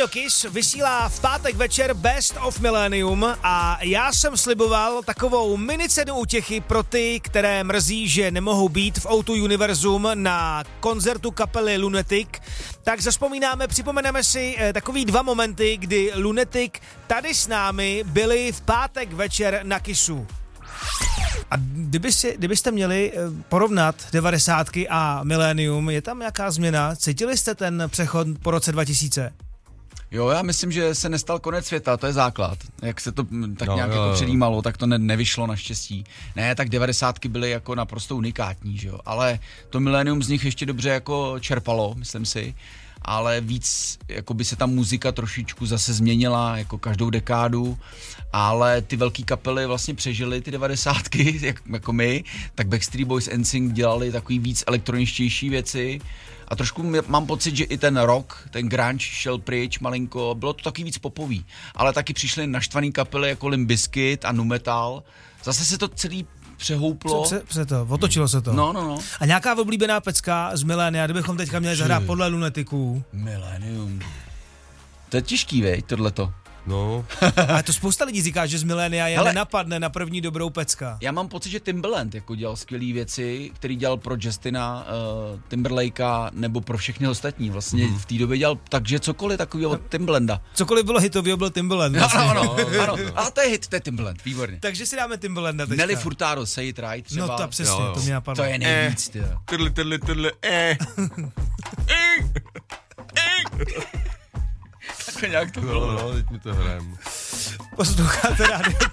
Radio Kiss vysílá v pátek večer Best of Millennium a já jsem sliboval takovou mini cenu útěchy pro ty, které mrzí, že nemohou být v O2 Univerzum na koncertu kapely Lunatic. Tak připomeneme si takový 2 momenty, kdy Lunatic tady s námi byli v pátek večer na Kissu. A kdybyste měli porovnat 90 a Millennium, je tam nějaká změna? Cítili jste ten přechod po roce 2000? Jo, já myslím, že se nestal konec světa, to je základ. Jak se to tak nějak jako předjímalo, tak to nevyšlo naštěstí. Ne, tak 90 byly jako naprosto unikátní, že jo. Ale to Millennium z nich ještě dobře jako čerpalo, myslím si. Ale víc, jako by se ta muzika trošičku zase změnila, jako každou dekádu, ale ty velký kapely vlastně přežily ty 90, jako my, tak Backstreet Boys, NSYNC dělali takový víc elektroničtější věci a trošku mám pocit, že i ten rock, ten grunge šel pryč malinko, bylo to taky víc popový, ale taky přišly naštvaný kapely jako Limp Bizkit a Nu Metal, zase se to celý přehouplo. Otočilo se to. No. A nějaká oblíbená pecka z Millennia, kdybychom teďka měli zahrát podle Lunaticů? Millennium. To je těžký, veď, tohleto. No. Ale to spousta lidí říká, že z Millennia je nenapadne na první dobrou pecka. Já mám pocit, že Timbaland jako dělal skvělý věci, který dělal pro Justina Timberlakea nebo pro všechny ostatní. Vlastně v té době dělal takže cokoliv takového od Timbalanda. Cokoliv bylo hitového, byl Timbaland. Vlastně. Ano. A to je hit, to je Timbaland, výborně. Takže si dáme Timbalanda teďka. Nelly Furtado, Say It Right třeba. No to přesně, to mě napadlo. To je nejvíc, tyjo. Tak nějak to bylo. No, teď mi to hrajeme. Posloucháte Radio